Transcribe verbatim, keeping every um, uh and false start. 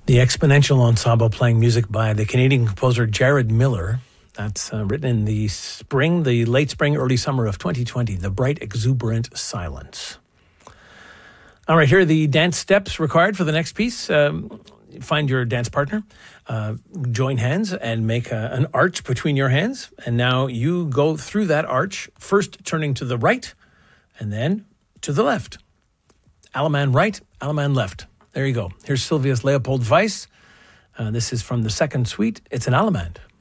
The Exponential Ensemble playing music by the Canadian composer Jared Miller. That's uh, written in the spring, the late spring, early summer of twenty twenty. The Bright Exuberant Silence. All right, here are the dance steps required for the next piece. Um, find your dance partner, uh, join hands and make a, an arch between your hands. And now you go through that arch, first turning to the right and then to the left. Allemand right, Allemand left. There you go. Here's Sylvius Leopold Weiss. Uh, this is from the second suite. It's an Allemand.